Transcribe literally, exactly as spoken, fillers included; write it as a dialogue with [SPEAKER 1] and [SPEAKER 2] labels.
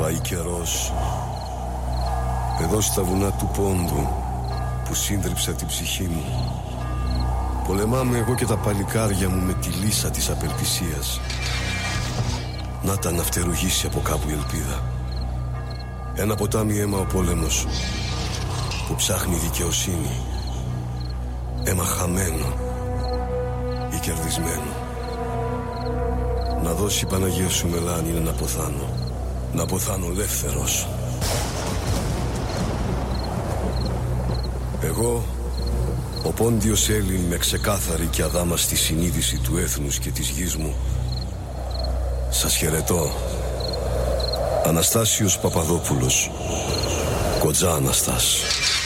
[SPEAKER 1] Πάει καιρός. Εδώ στα βουνά του πόντου που σύντριψε την ψυχή μου, πολεμάμε εγώ και τα παλικάρια μου με τη λύσα της απελπισίας. Να τα να φτερουγήσει από κάπου η ελπίδα. Ένα ποτάμι αίμα ο πόλεμος που ψάχνει δικαιοσύνη. Αίμα χαμένο ή κερδισμένο. Να δώσει η Παναγία σου μελάνη είναι να ποθάνω. Να ποθάνω ελεύθερος. Εγώ, ο Πόντιος Έλλην, με ξεκάθαρη και αδάμαστη συνείδηση του έθνους και της γης μου, σας χαιρετώ. Αναστάσιος Παπαδόπουλος, Κοντζά Αναστάς.